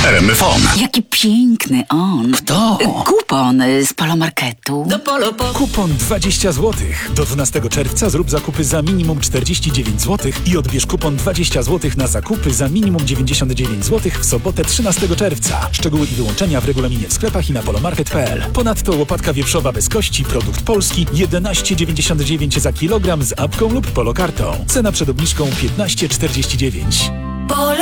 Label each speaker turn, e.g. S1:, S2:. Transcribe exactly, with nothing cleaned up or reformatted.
S1: R M F on.
S2: Jaki piękny on.
S1: Kto?
S2: Kupon z Polomarketu.
S3: Do Polo po...
S4: Kupon dwadzieścia złotych. Do dwunastego czerwca zrób zakupy za minimum czterdzieści dziewięć złotych i odbierz kupon dwadzieścia złotych na zakupy za minimum dziewięćdziesiąt dziewięć złotych w sobotę trzynastego czerwca. Szczegóły i wyłączenia w regulaminie w sklepach i na polomarket kropka p l. Ponadto łopatka wieprzowa bez kości, produkt polski, jedenaście dziewięćdziesiąt dziewięć za kilogram z apką lub polokartą. Cena przed obniżką piętnaście czterdzieści dziewięć.
S3: Polo